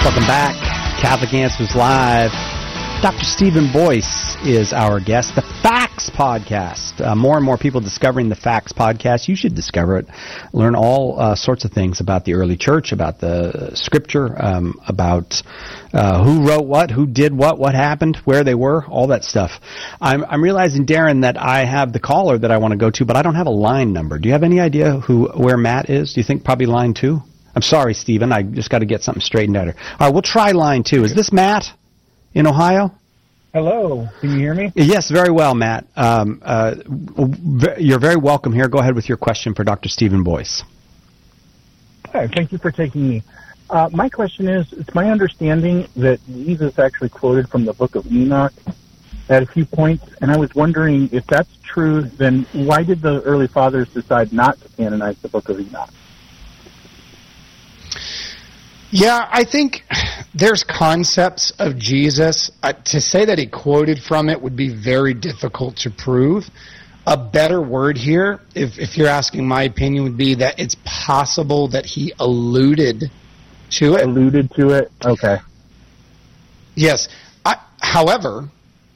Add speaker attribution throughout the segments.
Speaker 1: Welcome back. Catholic Answers Live. Dr. Stephen Boyce is our guest. The Facts Podcast. More and more people discovering the Facts Podcast. You should discover it. Learn all sorts of things about the early church, about the Scripture, about who wrote what, who did what happened, where they were, all that stuff. I'm realizing, Darren, that I have the caller that I want to go to, but I don't have a line number. Do you have any idea where Matt is? Do you think probably line 2? I'm sorry, Stephen. I just got to get something straightened out here. All right, we'll try line 2. Is this Matt in Ohio?
Speaker 2: Hello. Can you hear me?
Speaker 1: Yes, very well, Matt. You're very welcome here. Go ahead with your question for Dr. Stephen Boyce.
Speaker 2: Hi, thank you for taking me. My question is, it's my understanding that Jesus actually quoted from the book of Enoch at a few points, and I was wondering if that's true, then why did the early fathers decide not to canonize the book of Enoch?
Speaker 3: Yeah, I think there's concepts of Jesus. To say that he quoted from it would be very difficult to prove. A better word here, if you're asking my opinion, would be that it's possible that he alluded to it.
Speaker 2: Alluded to it? Okay.
Speaker 3: Yes. However,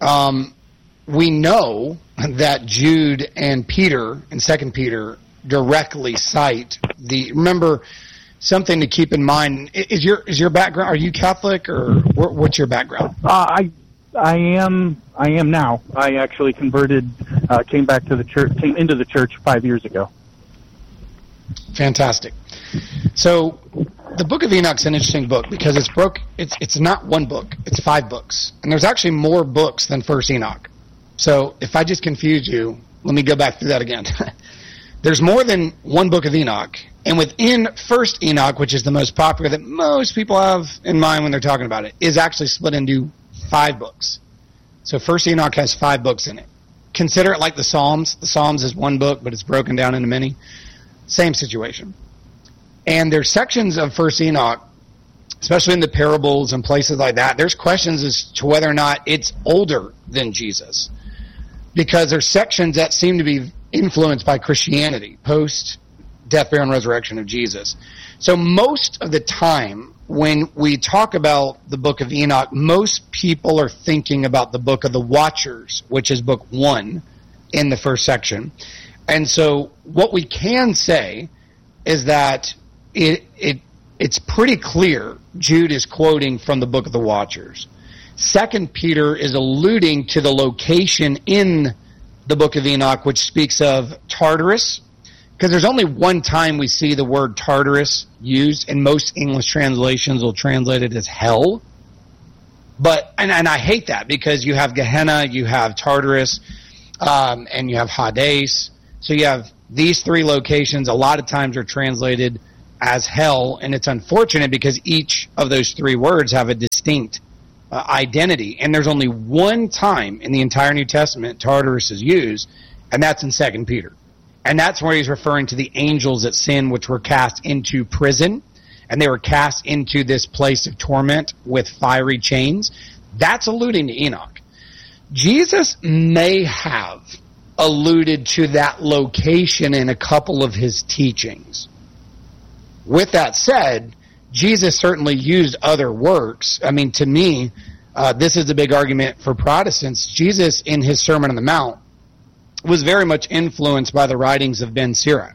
Speaker 3: we know that Jude and Peter, in 2 Peter, directly cite remember, something to keep in mind, is your background, are you Catholic, or what's your background?
Speaker 2: I am now. I actually converted, came into the church 5 years ago.
Speaker 3: Fantastic. So the Book of Enoch's an interesting book because it's not one book, it's 5 books. And there's actually more books than First Enoch. So if I just confused you, let me go back through that again. There's more than one book of Enoch, and within First Enoch, which is the most popular that most people have in mind when they're talking about it, is actually split into 5 books. So First Enoch has 5 books in it. Consider it like the Psalms. The Psalms is one book, but it's broken down into many. Same situation. And there's sections of First Enoch, especially in the parables and places like that, there's questions as to whether or not it's older than Jesus. Because there's sections that seem to be influenced by Christianity, post-death, burial, and resurrection of Jesus. So most of the time, when we talk about the book of Enoch, most people are thinking about the book of the Watchers, which is book 1 in the first section. And so what we can say is that it's pretty clear Jude is quoting from the book of the Watchers. 2 Peter is alluding to the location in the book of Enoch, which speaks of Tartarus, because there's only one time we see the word Tartarus used, and most English translations will translate it as hell. But and I hate that, because you have Gehenna, you have Tartarus, and you have Hades. So you have these 3 locations. A lot of times are translated as hell, and it's unfortunate because each of those 3 words have a distinct identity, and there's only one time in the entire New Testament Tartarus is used, and that's in 2 Peter. And that's where he's referring to the angels that sinned, which were cast into prison, and they were cast into this place of torment with fiery chains. That's alluding to Enoch. Jesus may have alluded to that location in a couple of his teachings. With that said, Jesus certainly used other works. I mean, to me, this is a big argument for Protestants. Jesus, in his Sermon on the Mount, was very much influenced by the writings of Ben Sirach.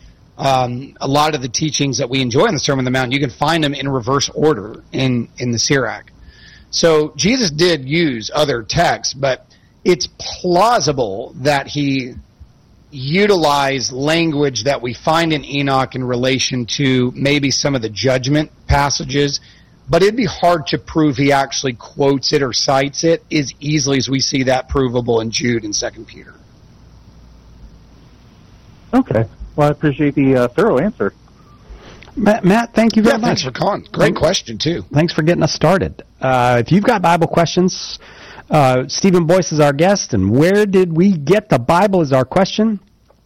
Speaker 3: A lot of the teachings that we enjoy in the Sermon on the Mount, you can find them in reverse order in the Sirach. So Jesus did use other texts, but it's plausible that he utilized language that we find in Enoch in relation to maybe some of the judgment passages, but it'd be hard to prove he actually quotes it or cites it as easily as we see that provable in Jude and 2 Peter.
Speaker 2: Okay. Well, I appreciate the thorough answer.
Speaker 1: Matt, thank you very much.
Speaker 3: Thanks for calling. Great question, too.
Speaker 1: Thanks for getting us started. If you've got Bible questions, Stephen Boyce is our guest, and where did we get the Bible is our question.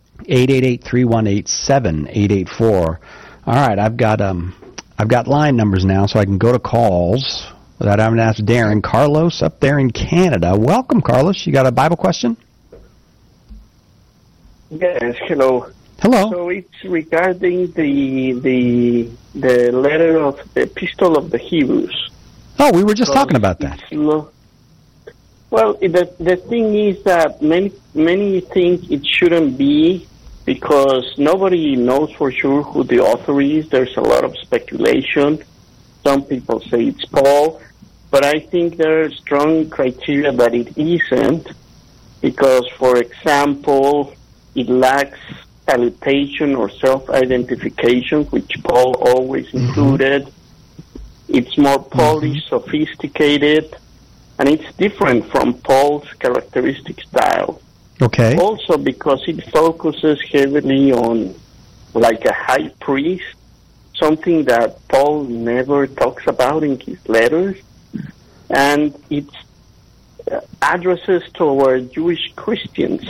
Speaker 1: 888-318-7884. All right, I've got line numbers now, so I can go to calls without having to ask Darren. Carlos up there in Canada. Welcome, Carlos. You got a Bible question?
Speaker 4: Yes, hello.
Speaker 1: Hello.
Speaker 4: So it's regarding the letter of the Epistle of the Hebrews.
Speaker 1: Oh, we were just talking about that.
Speaker 4: Well, the thing is that many think it shouldn't be, because nobody knows for sure who the author is. There's a lot of speculation. Some people say it's Paul, but I think there are strong criteria that it isn't, because, for example, it lacks salutation or self-identification, which Paul always included. It's more polished, sophisticated, and it's different from Paul's characteristic style.
Speaker 1: Okay.
Speaker 4: Also because it focuses heavily on like a high priest, something that Paul never talks about in his letters, and it's addresses toward Jewish Christians,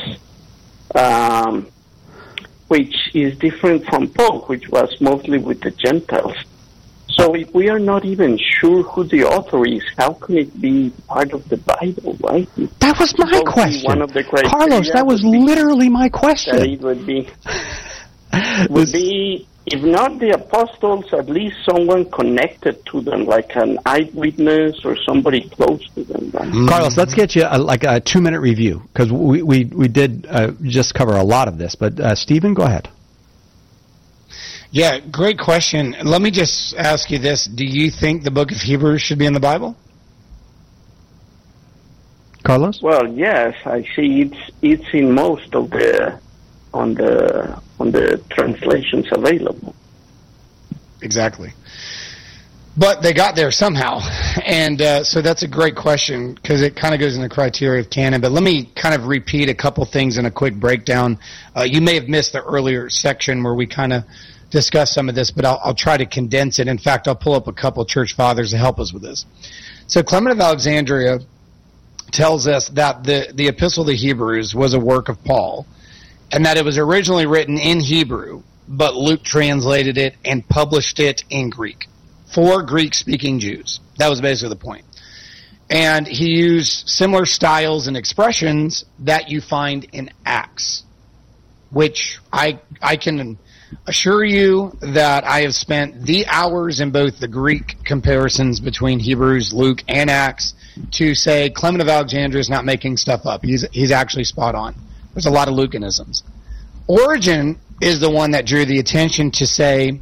Speaker 4: which is different from Paul, which was mostly with the Gentiles. So if we are not even sure who the author is, how can it be part of the Bible, right?
Speaker 1: That was my question.
Speaker 4: One of the criteria,
Speaker 1: Carlos, that was literally my question.
Speaker 4: That it would be, if not the apostles, at least someone connected to them, like an eyewitness or somebody close to them. Right?
Speaker 1: Carlos, let's get you a 2-minute review, because we did just cover a lot of this. But Stephen, go ahead.
Speaker 3: Yeah, great question. Let me just ask you this. Do you think the book of Hebrews should be in the Bible?
Speaker 1: Carlos?
Speaker 4: Well, yes, I see it's in most of on the translations available.
Speaker 3: Exactly. But they got there somehow. And so that's a great question, because it kind of goes in the criteria of canon. But let me kind of repeat a couple things in a quick breakdown. You may have missed the earlier section where we kind of discuss some of this, but I'll try to condense it. In fact, I'll pull up a couple church fathers to help us with this. So Clement of Alexandria tells us that the Epistle to Hebrews was a work of Paul, and that it was originally written in Hebrew, but Luke translated it and published it in Greek for Greek-speaking Jews. That was basically the point. And he used similar styles and expressions that you find in Acts, which I can assure you that I have spent the hours in both the Greek comparisons between Hebrews, Luke, and Acts to say Clement of Alexandria is not making stuff up. He's actually spot on. There's a lot of Lucanisms. Origen is the one that drew the attention to say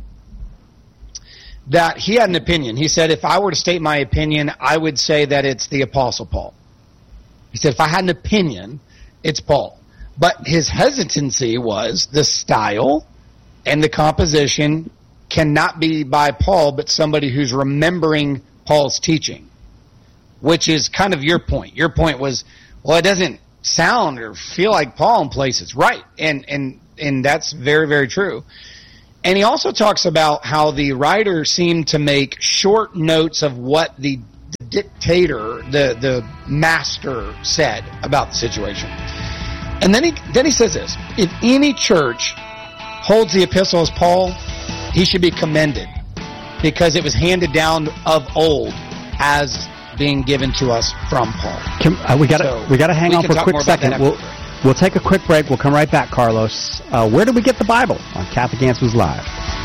Speaker 3: that he had an opinion. He said, if I were to state my opinion, I would say that it's the Apostle Paul. He said, if I had an opinion, it's Paul. But his hesitancy was the style and the composition cannot be by Paul, but somebody who's remembering Paul's teaching, which is kind of your point. Your point was, well, it doesn't sound or feel like Paul in places. Right. And that's very, very true. And he also talks about how the writer seemed to make short notes of what the dictator, the master, said about the situation. And then he says this: if any church holds the epistle as Paul, he should be commended, because it was handed down of old as being given to us from Paul.
Speaker 1: We got to hang on for a quick second. We'll take a quick break. We'll come right back, Carlos. Where do we get the Bible? On Catholic Answers Live.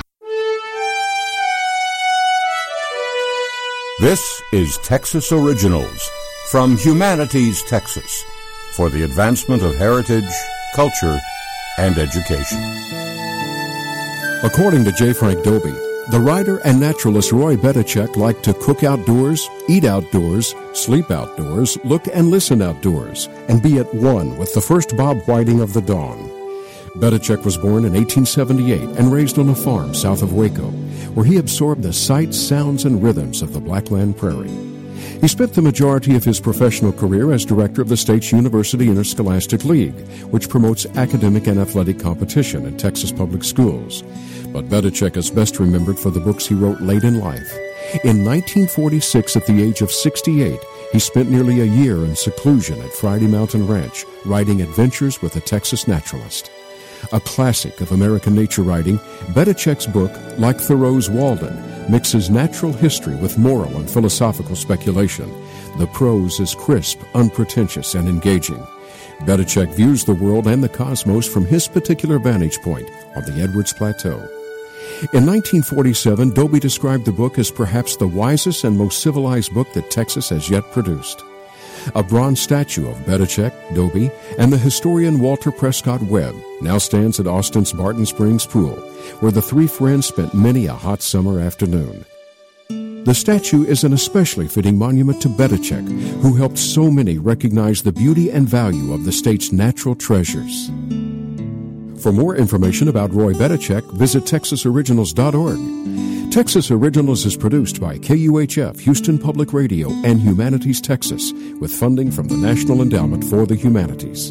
Speaker 5: This is Texas Originals from Humanities, Texas, for the advancement of heritage, culture, and education.
Speaker 6: According to J. Frank Dobie, the writer and naturalist Roy Bedicek liked to cook outdoors, eat outdoors, sleep outdoors, look and listen outdoors, and be at one with the first Bob Whiting of the dawn. Bedicek was born in 1878 and raised on a farm south of Waco, where he absorbed the sights, sounds, and rhythms of the Blackland Prairie. He spent the majority of his professional career as director of the State's University Interscholastic League, which promotes academic and athletic competition in Texas public schools. But Bedicek is best remembered for the books he wrote late in life. In 1946, at the age of 68, he spent nearly a year in seclusion at Friday Mountain Ranch, writing Adventures with a Texas Naturalist. A classic of American nature writing, Bedicek's book, like Thoreau's Walden, mixes natural history with moral and philosophical speculation. The prose is crisp, unpretentious, and engaging. Bedichek views the world and the cosmos from his particular vantage point on the Edwards Plateau. In 1947, Dobie described the book as perhaps the wisest and most civilized book that Texas has yet produced. A bronze statue of Bedichek, Dobie, and the historian Walter Prescott Webb now stands at Austin's Barton Springs Pool, where the three friends spent many a hot summer afternoon. The statue is an especially fitting monument to Bedichek, who helped so many recognize the beauty and value of the state's natural treasures. For more information about Roy Bedichek, visit TexasOriginals.org. Texas Originals is produced by KUHF, Houston Public Radio, and Humanities Texas, with funding from the National Endowment for the Humanities.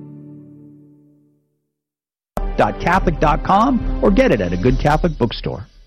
Speaker 1: Catholic.com or get it at a good Catholic bookstore.